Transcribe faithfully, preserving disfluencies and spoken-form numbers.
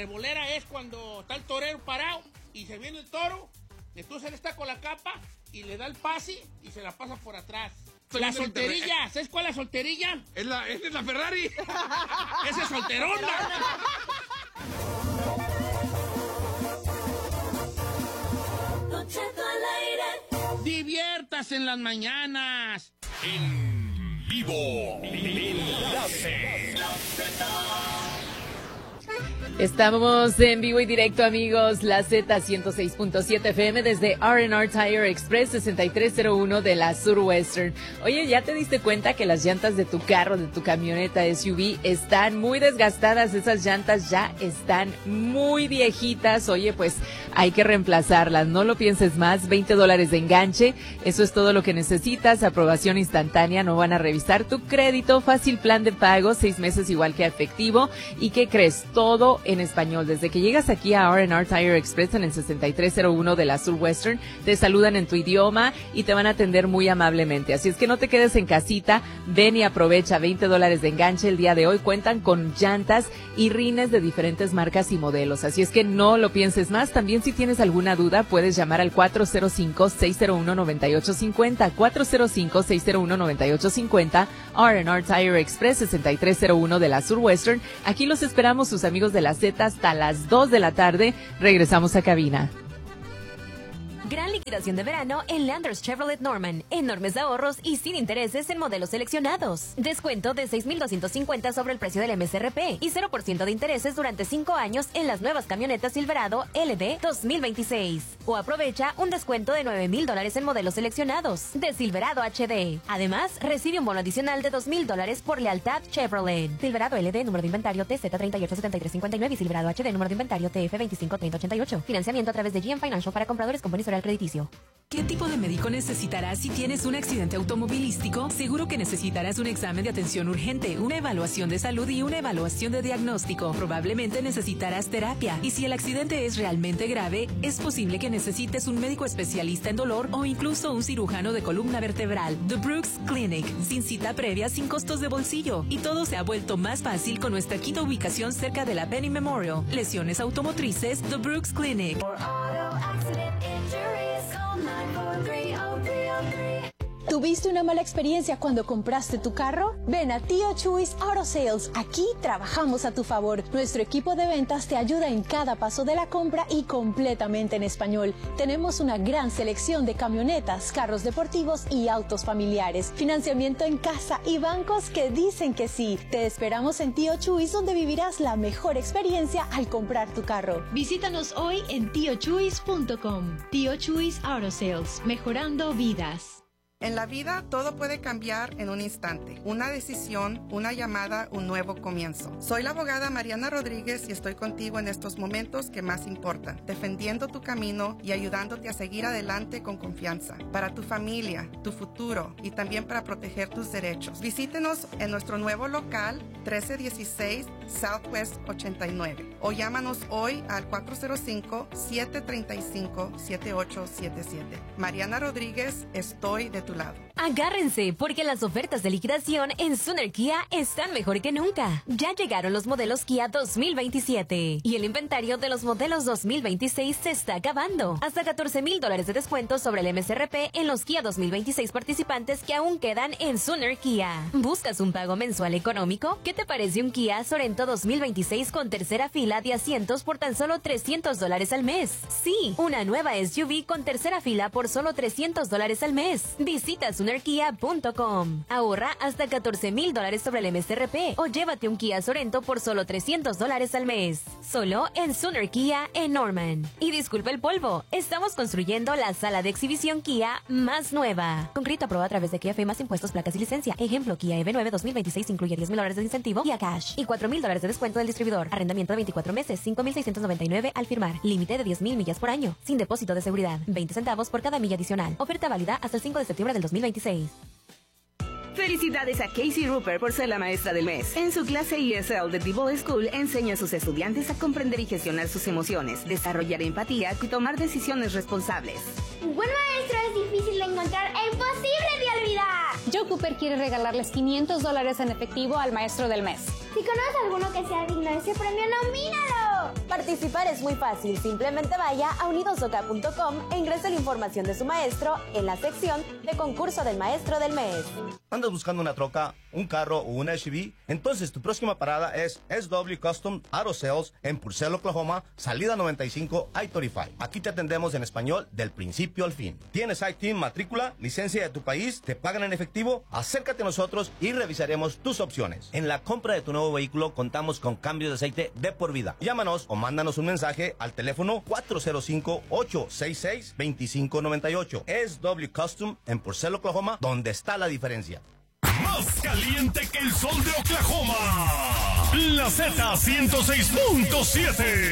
revolera es cuando está el torero parado y se viene el toro, entonces él está con la capa y le da el pase y se la pasa por atrás. La solterilla, ¿sabes cuál es la solterilla? Es la, es la Ferrari. Esa es solterona. Diviértase en las mañanas. En vivo. Enlace. Estamos en vivo y directo, amigos. La Z ciento seis punto siete F M desde R and R Tire Express sesenta y tres cero uno de la Surwestern. Oye, ¿ya te diste cuenta que las llantas de tu carro, de tu camioneta S U V están muy desgastadas? Esas llantas ya están muy viejitas. Oye, pues hay que reemplazarlas. No lo pienses más. veinte dólares de enganche. Eso es todo lo que necesitas. Aprobación instantánea. No van a revisar tu crédito. Fácil plan de pago. Seis meses igual que efectivo. ¿Y qué crees? Todo en español. Desde que llegas aquí a R and R Tire Express en el sesenta y tres cero uno de la Surwestern, te saludan en tu idioma y te van a atender muy amablemente. Así es que no te quedes en casita, ven y aprovecha. veinte dólares de enganche el día de hoy. Cuentan con llantas y rines de diferentes marcas y modelos. Así es que no lo pienses más. También si tienes alguna duda, puedes llamar al cuatro cero cinco, seis cero uno, nueve ocho cinco cero, cuatro cero cinco, seis cero uno, nueve ocho cinco cero, R and R Tire Express sesenta y tres cero uno de la Surwestern. Aquí los esperamos, sus amigos de la Z, hasta las dos de la tarde. Regresamos a cabina. Gran liquidación de verano en Landers Chevrolet Norman. Enormes ahorros y sin intereses en modelos seleccionados. Descuento de seis mil doscientos cincuenta sobre el precio del M S R P y cero por ciento de intereses durante cinco años en las nuevas camionetas Silverado L D dos mil veintiséis. O aprovecha un descuento de nueve mil dólares en modelos seleccionados de Silverado H D. Además, recibe un bono adicional de dos mil dólares por lealtad Chevrolet. Silverado L D, número de inventario T Z treinta y ocho setenta y tres cincuenta y nueve y Silverado H D, número de inventario T F veinticinco treinta ochenta y ocho. Financiamiento a través de G M Financial para compradores con buen historial crediticio. ¿Qué tipo de médico necesitarás si tienes un accidente automovilístico? Seguro que necesitarás un examen de atención urgente, una evaluación de salud y una evaluación de diagnóstico. Probablemente necesitarás terapia. Y si el accidente es realmente grave, es posible que necesites un médico especialista en dolor o incluso un cirujano de columna vertebral. The Brooks Clinic, sin cita previa, sin costos de bolsillo. Y todo se ha vuelto más fácil con nuestra quinta ubicación cerca de la Penny Memorial. Lesiones automotrices, The Brooks Clinic. ¿Tuviste una mala experiencia cuando compraste tu carro? Ven a Tío Chuys Auto Sales. Aquí trabajamos a tu favor. Nuestro equipo de ventas te ayuda en cada paso de la compra y completamente en español. Tenemos una gran selección de camionetas, carros deportivos y autos familiares. Financiamiento en casa y bancos que dicen que sí. Te esperamos en Tío Chuys, donde vivirás la mejor experiencia al comprar tu carro. Visítanos hoy en tío chuys punto com. Tío Chuys Auto Sales, mejorando vidas. En la vida todo puede cambiar en un instante. Una decisión, una llamada, un nuevo comienzo. Soy la abogada Mariana Rodríguez y estoy contigo en estos momentos que más importan, defendiendo tu camino y ayudándote a seguir adelante con confianza. Para tu familia, tu futuro y también para proteger tus derechos. Visítenos en nuestro nuevo local trece dieciséis Southwest ochenta y nueve o llámanos hoy al cuatro cero cinco, siete tres cinco, siete ocho siete siete. Mariana Rodríguez, estoy de tu lado. Agárrense, porque las ofertas de liquidación en Sooner Kia están mejor que nunca. Ya llegaron los modelos Kia dos mil veintisiete y el inventario de los modelos dos mil veintiséis se está acabando. Hasta catorce mil dólares de descuento sobre el M S R P en los Kia dos mil veintiséis participantes que aún quedan en Sooner Kia. ¿Buscas un pago mensual económico? ¿Qué te parece un Kia Sorento dos mil veintiséis con tercera fila de asientos por tan solo trescientos dólares al mes? Sí, una nueva S U V con tercera fila por solo trescientos dólares al mes. Visita sooner kia punto com. Ahorra hasta catorce mil dólares sobre el M S R P o llévate un Kia Sorento por solo trescientos dólares al mes. Solo en Sooner Kia en Norman. Y disculpe el polvo, estamos construyendo la sala de exhibición Kia más nueva. Con crédito aprobado a través de Kia F más impuestos, placas y licencia. Ejemplo, Kia E V nueve dos mil veintiséis incluye diez mil dólares de incentivo y a cash y cuatro mil dólares de descuento del distribuidor. Arrendamiento de veinticuatro meses, cinco mil seiscientos noventa y nueve al firmar. Límite de diez mil millas por año. Sin depósito de seguridad. veinte centavos por cada milla adicional. Oferta válida hasta el cinco de septiembre del dos mil veintiséis. Felicidades a Casey Rupert por ser la maestra del mes. En su clase E S L de The Boy School enseña a sus estudiantes a comprender y gestionar sus emociones, desarrollar empatía y tomar decisiones responsables. Un buen maestro es difícil de encontrar e imposible de olvidar. Joe Cooper quiere regalarles quinientos dólares en efectivo al maestro del mes. Si conoces a alguno que sea digno de ese premio, nomínalo. Participar es muy fácil. Simplemente vaya a unidos o ca punto com e ingrese la información de su maestro en la sección de concurso del maestro del mes. ¿Andas buscando una troca, un carro o una S U V? Entonces tu próxima parada es S W Custom Auto Sales en Purcell, Oklahoma, salida noventa y cinco I treinta y cinco. Aquí te atendemos en español del principio al fin. ¿Tienes I T I N, matrícula, licencia de tu país? ¿Te pagan en efectivo? Acércate a nosotros y revisaremos tus opciones. En la compra de tu nuevo vehículo contamos con cambios de aceite de por vida. Llámanos o mándanos un mensaje al teléfono cuatro cero cinco, ocho seis seis, dos cinco nueve ocho. S W Custom en Purcell, Oklahoma, donde está la diferencia. Más caliente que el sol de Oklahoma. La Z ciento seis punto siete.